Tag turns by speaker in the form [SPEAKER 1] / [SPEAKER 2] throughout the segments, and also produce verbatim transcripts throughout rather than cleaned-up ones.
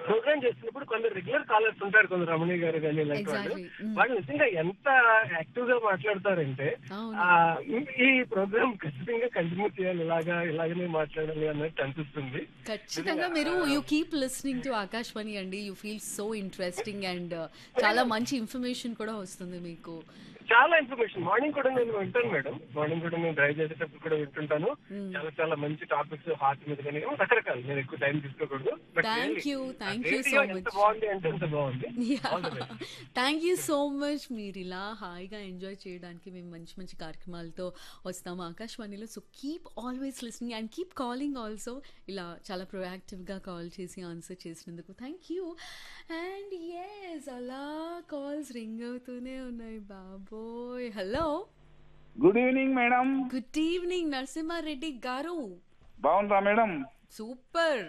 [SPEAKER 1] Programme చేసినప్పుడు కొందరు regular callers ఉంటారు, కొందరు రమణి గారు కానీ ఇలాంటి వాళ్ళు.
[SPEAKER 2] ఎగ్జాక్ట్లీ.
[SPEAKER 1] వాళ్ళు నిజంగా ఎంత యాక్టివ్ గా మాట్లాడతారంటే
[SPEAKER 2] అవును.
[SPEAKER 1] ఆ ఈ- ఈ ప్రోగ్రామ్ ఖచ్చితంగా కంటిన్యూ చేయాలి, ఇలాగా ఇలాగనే మాట్లాడాలి అన్నట్టు అనిపిస్తుంది.
[SPEAKER 2] ఖచ్చితంగా మీరు you keep listening to Akashvani అండి. You feel so interesting and చాలా మంచి ఇన్ఫర్మేషన్ కూడా వస్తుంది మీకు.
[SPEAKER 1] చాలా ఇన్ఫర్మేషన్ మార్నింగ్ కూడా నేను వింటాను మేడం. మార్నింగ్ కూడా నేను డ్రైవ్ చేసేటప్పుడు కూడా వింటుంటాను.
[SPEAKER 2] Hmm.
[SPEAKER 1] చాలా చాలా మంచి టాపిక్స్ హార్ట్ మీద కానీ రకరకాలు. నేను ఎక్కువ టైం తీసుకోకూడదు. But
[SPEAKER 2] thank you thank you so
[SPEAKER 1] radio ఎంత
[SPEAKER 2] మచ్.
[SPEAKER 1] బాగుంది అంటే ఎంత బాగుంది. All the best.
[SPEAKER 2] Thank you so much. మీరు ఇలా హాయిగా ఎంజాయ్ చేయడానికి మేము మంచి మంచి కార్యక్రమాలతో వస్తాము ఆకాశవాణిలో. So keep always listening and keep calling also. ఇలా చాలా ప్రొయాక్టివ్గా కాల్ చేసి ఆన్సర్ చేసినందుకు థ్యాంక్ యూ. అండ్ ఎస్ అలా కాల్స్ రింగ్ అవుతూనే ఉన్నాయి బాబోయ్. Hello,
[SPEAKER 3] good evening madam.
[SPEAKER 2] Good evening Narasimha Reddy గారు.
[SPEAKER 3] బాగుందా మేడం?
[SPEAKER 2] సూపర్.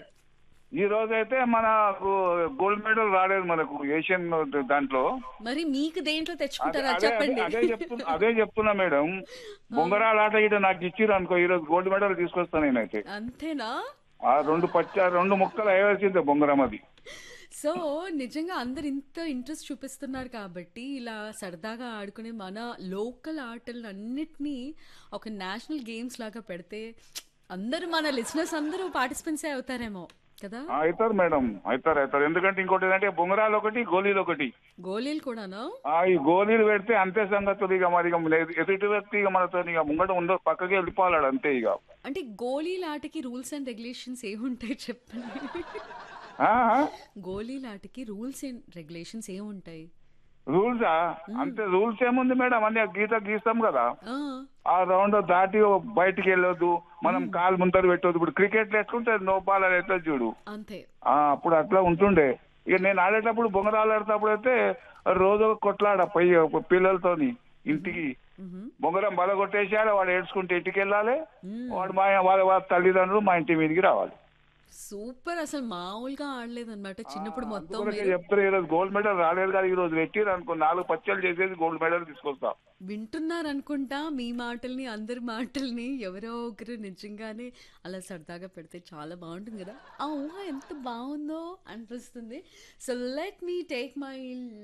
[SPEAKER 3] ఈ రోజైతే మనకు గోల్డ్ మెడల్ రాలేదు మనకు ఏషియన్ దాంట్లో.
[SPEAKER 2] మరి మీకు దేంట్లో
[SPEAKER 3] అదే
[SPEAKER 2] తెచ్చుకుంటారా
[SPEAKER 3] అదే
[SPEAKER 2] చెప్పండి.
[SPEAKER 3] అదే చెప్తున్నా అదే చెప్తున్నా మేడం. బొంగరాల ఆట ఇట నాకు ఇచ్చిర్రు అనుకో, ఈ రోజు గోల్డ్ మెడల్ తీసుకొస్తాను నేనైతే.
[SPEAKER 2] అంతేనా?
[SPEAKER 3] ఆ రెండు పచ్చ రెండు ముక్కలు అయ్యాల్సిందే బొంగరం అది.
[SPEAKER 2] సో నిజంగా అందరు ఇంత ఇంట్రెస్ట్ చూపిస్తున్నారు కాబట్టి ఇలా సరదాగా ఆడుకునే మన లోకల్ ఆటలు అన్నిటినీ ఒక నేషనల్ గేమ్స్ లాగా పెడితే అందరూ మన లిసనర్స్ అందరూ పార్టిసిపెంట్సే అవుతారేమో కదా.
[SPEAKER 3] ఆ, అవుతారు మేడం, అవుతారు అవుతారు. ఎందుకంటే ఇంకోటి ఏంటంటే బొంగరాలు ఒకటి గోళీలు ఒకటి.
[SPEAKER 2] గోళీలు కూడానా?
[SPEAKER 3] ఆ ఈ గోళీలు పెడితే అంతే సంగతులు. ఇక మరి ఇక ఎదుటి వ్యక్తి ఇక మనతో ఇక ముంగట ఉండదు, పక్కకి వెళ్ళిపోవాడు అంతే ఇక.
[SPEAKER 2] అంటే గోళీల ఆటకి రూల్స్ అండ్ రెగ్యులేషన్స్ ఏముంటాయి చెప్పండి.
[SPEAKER 3] ఆ, ఆ?
[SPEAKER 2] గోళీల ఆటకి రూల్స్ అండ్ రెగ్యులేషన్స్ ఏముంటాయి?
[SPEAKER 3] రూల్సా? అంతే రూల్స్ ఏముంది మేడం, అన్ని గీత గీస్తాం కదా.
[SPEAKER 2] ఆ,
[SPEAKER 3] ఆ రౌండ్ దాటి బయటికి వెళ్ళొద్దు, మనం కాలు ముందర పెట్టొద్దు. ఇప్పుడు క్రికెట్ ఎట్లుంటే నో బాల్ అని అయితే చూడు,
[SPEAKER 2] అంతే.
[SPEAKER 3] ఆ అప్పుడు అట్లా ఉంటుండే. ఇక నేను ఆడేటప్పుడు బొంగరాలు ఆడేటప్పుడు అయితే రోజు ఒక కొట్లాడ పోయి పిల్లలతోని ఇంటికి.
[SPEAKER 2] మ్హూ.
[SPEAKER 3] బొంగరం బల కొట్టేసేయాలి, వాడు ఏడ్చుకుంటే ఇంటికి వెళ్ళాలి,
[SPEAKER 2] మ్మ్.
[SPEAKER 3] వాడు మా వాళ్ళ వాళ్ళ తల్లిదండ్రులు మా ఇంటి మీదకి రావాలి.
[SPEAKER 2] సూపర్. అసలు మామూలుగా ఆడలేదన్నమాట చిన్నప్పుడు మొత్తం
[SPEAKER 3] అందుకొరకే
[SPEAKER 2] మీరు.
[SPEAKER 3] చెప్తారు ఈ రోజు గోల్డ్ మెడల్ రాలేదు కానీ ఈ రోజు పెట్టిరు అనుకో, నాలుగు పచ్చళ్ళు చేసేసి గోల్డ్ మెడల్ తీసుకొస్తా.
[SPEAKER 2] వింటున్నారనుకుంటా మీ మాటల్ని, అందరి మాటల్ని. ఎవరో ఒకరు నిజంగానే అలా సరదాగా పెడితే చాలా బాగుంటుంది కదా. ఆ ఊహ ఎంత బాగుందో అనిపిస్తుంది. So let me take my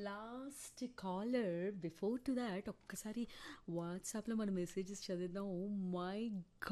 [SPEAKER 2] last caller. Before to that ఒక్కసారి వాట్సాప్లో మన messages చదివిద్దాం. Oh my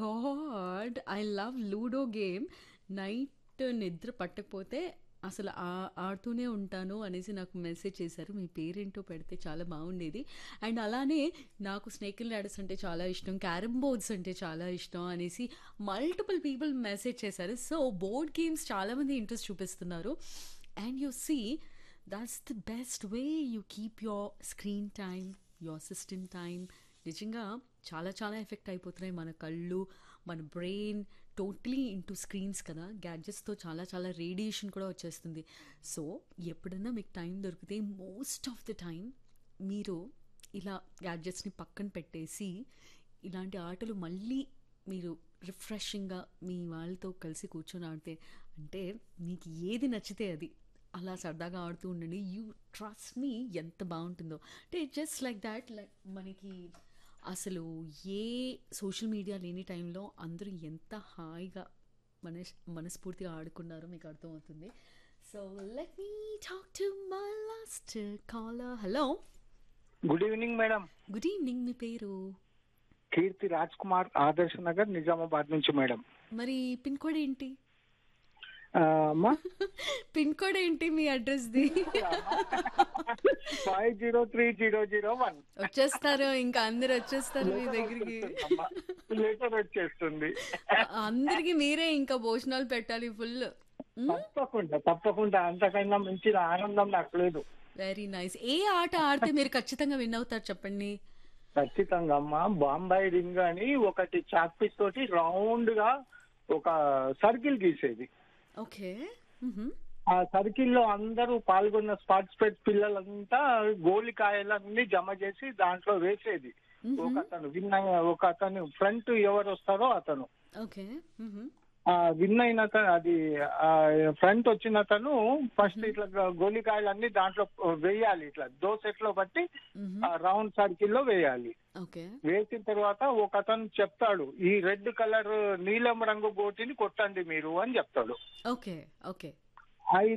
[SPEAKER 2] God, I love ludo game. Night నిద్ర పట్టకపోతే అసలు ఆ ఆడుతూనే ఉంటాను అనేసి నాకు మెసేజ్ చేశారు. మీ పేరేంటో పెడితే చాలా బాగుండేది. అండ్ అలానే నాకు స్నేక్ అండ్ ల్యాడర్స్ అంటే చాలా ఇష్టం, క్యారమ్ బోర్డ్స్ అంటే చాలా ఇష్టం అనేసి మల్టిపుల్ పీపుల్ మెసేజ్ చేశారు. సో బోర్డ్ గేమ్స్ చాలామంది ఇంట్రెస్ట్ చూపిస్తున్నారు. And you see that's the best way you keep your screen time, your system time. నిజంగా చాలా చాలా ఎఫెక్ట్ అయిపోతున్నాయి మన కళ్ళు, మన బ్రెయిన్ టోటలీ ఇంటూ స్క్రీన్స్ కదా. గ్యాడ్జెట్స్తో చాలా చాలా రేడియేషన్ కూడా వచ్చేస్తుంది. సో ఎప్పుడన్నా మీకు టైం దొరికితే మోస్ట్ ఆఫ్ ద టైం మీరు ఇలా గ్యాడ్జెట్స్ని పక్కన పెట్టేసి ఇలాంటి ఆటలు మళ్ళీ మీరు రిఫ్రెషింగ్గా మీ వాళ్ళతో కలిసి కూర్చొని ఆడితే, అంటే మీకు ఏది నచ్చితే అది అలా సరదాగా ఆడుతూ ఉండండి. యూ ట్రస్ట్ మీ ఎంత బాగుంటుందో. అంటే జస్ట్ లైక్ దాట్, లైక్ మనకి అసలు ఏ సోషల్ మీడియా లేని టైంలో అందరూ ఎంత హాయిగా మనస్ మనస్ఫూర్తిగా ఆడుకున్నారో మీకు అర్థమవుతుంది. So let me talk to my last caller. Hello,
[SPEAKER 4] good evening madam.
[SPEAKER 2] Good evening. మీ పేరు?
[SPEAKER 4] కీర్తి రాజ్ కుమార్, ఆదర్శ్ నగర్, నిజామాబాద్ నుంచి మేడం.
[SPEAKER 2] మరి పిన్ కోడ్ ఏంటి?
[SPEAKER 4] ఆ, అమ్మా
[SPEAKER 2] పిన్ కోడ్ ఏంటి మీ అడ్రస్ది?
[SPEAKER 4] Five zero three zero zero one.
[SPEAKER 2] వచ్చేస్తారు, ఇంకా అందరు వచ్చేస్తారు మీ దగ్గరికి.
[SPEAKER 4] లెటర్ వచ్చేస్తుంది.
[SPEAKER 2] అందరికి మీరే ఇంకా భోజనాలు పెట్టాలి ఫుల్.
[SPEAKER 4] తప్పకుండా తప్పకుండా, అంతకన్నా మంచి ఆనందం నాకు లేదు.
[SPEAKER 2] Very nice. ఏ ఆట ఆడితే మీరు ఖచ్చితంగా విన్ అవుతారు చెప్పండి?
[SPEAKER 4] ఖచ్చితంగా అమ్మా, బాంబాయి రింగ్ అని ఒకటి చాక్ పీస్ తోటి రౌండ్ గా ఒక సర్కిల్ గీసేది.
[SPEAKER 2] ఓకే.
[SPEAKER 4] ఆ సర్కిల్ లో అందరూ పాల్గొన్న పార్టిసిపేట్ పిల్లలంతా గోలికాయలన్నీ జమ చేసి దాంట్లో వేసేది. ఒక అతను విన్ ఒక అతను ఫ్రంట్ ఎవరు వస్తారో అతను
[SPEAKER 2] ఓకే.
[SPEAKER 4] విన్ అయిన అది ఫ్రంట్ వచ్చిన అతను ఫస్ట్ ఇట్లా గోలికాయలన్నీ దాంట్లో వేయాలి, ఇట్లా దోసెట్లో బట్టి రౌండ్ సర్కిల్ లో వేయాలి. వేసిన తర్వాత ఒక అతను చెప్తాడు, ఈ రెడ్ కలర్ నీలం రంగు గోటిని కొట్టండి మీరు అని చెప్తాడు.
[SPEAKER 2] Okay okay.